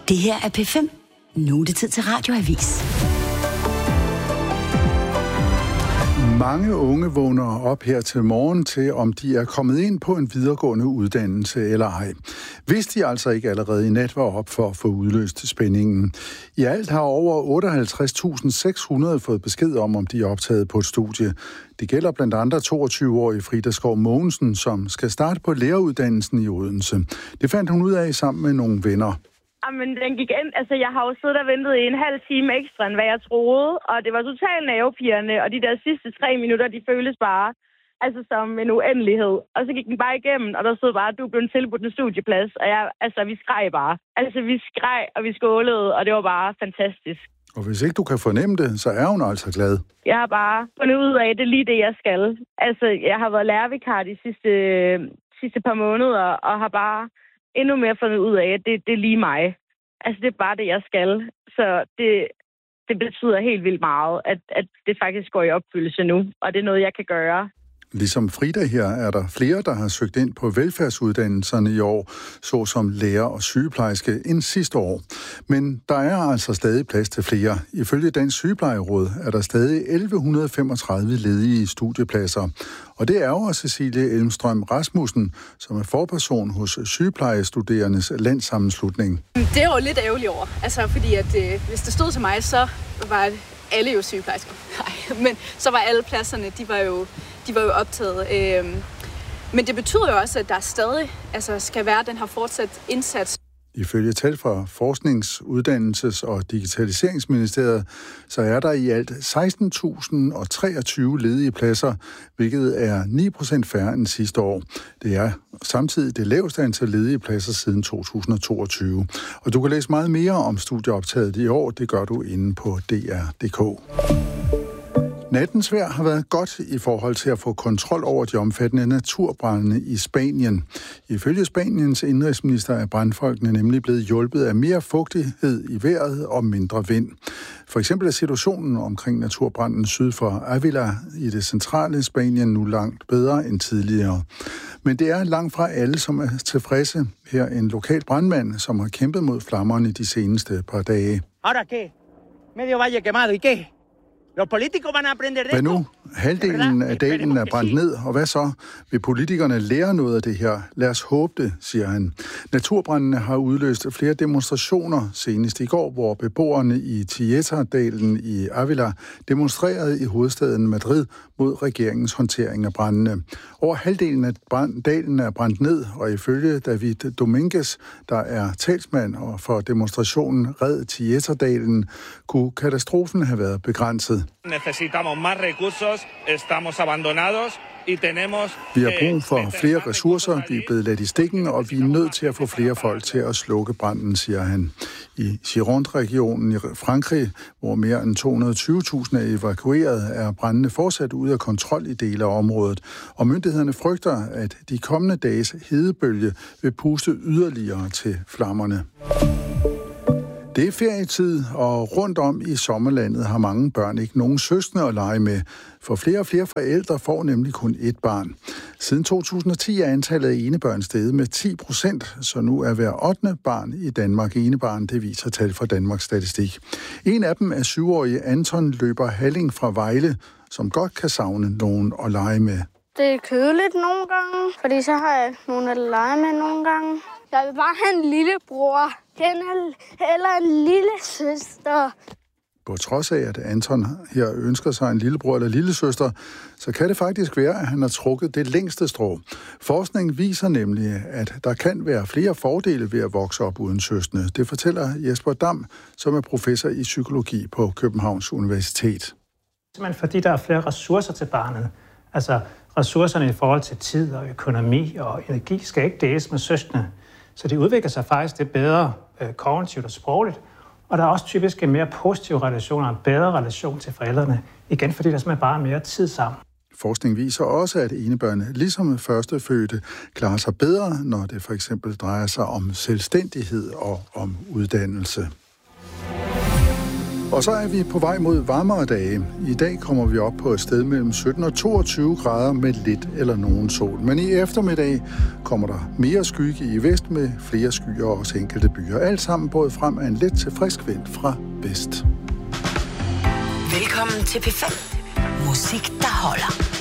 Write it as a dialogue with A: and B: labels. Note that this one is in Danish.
A: Det her er P5. Nu er det tid til Radioavis.
B: Mange unge vågner op her til morgen til, om de er kommet ind på en videregående uddannelse eller ej. Hvis de altså ikke allerede i nat var op for at få udløst spændingen. I alt har over 58.600 fået besked om de er optaget på et studie. Det gælder blandt andre 22-årige Frida Skov Mogensen, som skal starte på læreruddannelsen i Odense. Det fandt hun ud af sammen med nogle venner.
C: Men den gik ind. Altså, jeg har jo siddet og ventet i en halv time ekstra, end hvad jeg troede. Og det var totalt nervepirrende, og de der sidste 3 minutter, de føles bare som en uendelighed. Og så gik den bare igennem, og der stod bare, at du blev tilbudt en studieplads. Og vi skreg bare. Vi skreg, og vi skålede, og det var bare fantastisk.
B: Og hvis ikke du kan fornemme det, så er hun altså glad.
C: Jeg har bare fundet ud af, at det er lige det, jeg skal. Jeg har været lærervikar de sidste par måneder, og har bare endnu mere fundet ud af, at det er lige mig. Det er bare det, jeg skal. Så det betyder helt vildt meget, at det faktisk går i opfyldelse nu. Og det er noget, jeg kan gøre.
B: Ligesom Frida her er der flere, der har søgt ind på velfærdsuddannelserne i år, såsom lærer og sygeplejerske end sidste år. Men der er altså stadig plads til flere. Ifølge Dansk Sygeplejeråd er der stadig 1135 ledige studiepladser. Og det er jo Cecilie Elmstrøm Rasmussen, som er forperson hos Sygeplejestuderendes Landssammenslutning.
D: Det er jo lidt ærgerligt over, fordi at hvis det stod til mig, så var alle jo sygeplejersker. Nej, men så var alle pladserne, de var jo optaget. Men det betyder jo også, at der stadig skal være den her fortsat indsats.
B: Ifølge tal fra Forsknings-, Uddannelses- og Digitaliseringsministeriet, så er der i alt 16.023 ledige pladser, hvilket er 9% færre end sidste år. Det er samtidig det laveste antal ledige pladser siden 2022. Og du kan læse meget mere om studieoptaget i år, det gør du inde på dr.dk. Nattens vejr har været godt i forhold til at få kontrol over de omfattende naturbrande i Spanien. Ifølge Spaniens indrigsminister er brandfolkene nemlig blevet hjulpet af mere fugtighed i vejret og mindre vind. For eksempel er situationen omkring naturbranden syd for Ávila i det centrale Spanien nu langt bedre end tidligere. Men det er langt fra alle, som er tilfredse. Her en lokal brandmand, som har kæmpet mod flammerne de seneste par dage.
E: Ahora qué? Medio valle quemado, ¿y qué?
B: Hvad nu? Halvdelen af dalen er brændt ned, og hvad så? Vil politikerne lære noget af det her? Lad os håbe det, siger han. Naturbrændene har udløst flere demonstrationer, senest i går, hvor beboerne i Tieta-dalen i Ávila demonstrerede i hovedstaden Madrid mod regeringens håndtering af brændene. Over halvdelen af dalen er brændt ned, og ifølge David Dominguez, der er talsmand for demonstrationen Red Tieta-dalen, kunne katastrofen have været begrænset.
F: Necesitamos más recursos, estamos abandonados y tenemos.
B: Vi har brug for flere ressourcer, vi er blevet ladt i stikken, og vi er nødt til at få flere folk til at slukke branden, siger han. I Gironde-regionen i Frankrig, hvor mere end 220.000 er evakueret, er brændene fortsat ude af kontrol i dele af området, og myndighederne frygter, at de kommende dages hedebølge vil puste yderligere til flammerne. Det er ferietid, og rundt om i sommerlandet har mange børn ikke nogen søskende at lege med. For flere og flere forældre får nemlig kun ét barn. Siden 2010 er antallet af enebørn steget med 10%, så nu er hver 8. barn i Danmark enebarn, det viser tal fra Danmarks Statistik. En af dem er 7-årige Anton Løber Halling fra Vejle, som godt kan savne nogen at lege med.
G: Det er kedeligt nogle gange, fordi så har jeg nogen at lege med nogle gange. Jeg vil bare have en lillebror, eller en lille søster.
B: På trods af, at Anton her ønsker sig en lillebror eller lillesøster, så kan det faktisk være, at han har trukket det længste strå. Forskning viser nemlig, at der kan være flere fordele ved at vokse op uden søskende. Det fortæller Jesper Dam, som er professor i psykologi på Københavns Universitet.
H: Simpelthen fordi der er flere ressourcer til barnet. Ressourcerne i forhold til tid og økonomi og energi skal ikke deles med søskende. Så det udvikler sig faktisk det bedre kognitivt og sprogligt. Og der er også typisk en mere positiv relation og en bedre relation til forældrene. Igen fordi der simpelthen bare er mere tid sammen.
B: Forskning viser også, at enebørn, ligesom førstefødte, klarer sig bedre, når det for eksempel drejer sig om selvstændighed og om uddannelse. Og så er vi på vej mod varmere dage. I dag kommer vi op på et sted mellem 17 og 22 grader med lidt eller nogen sol. Men i eftermiddag kommer der mere skygge i vest med flere skyer og også enkelte byer. Alt sammen båret frem af en let til frisk vind fra vest.
A: Velkommen til P5. Musik, der holder.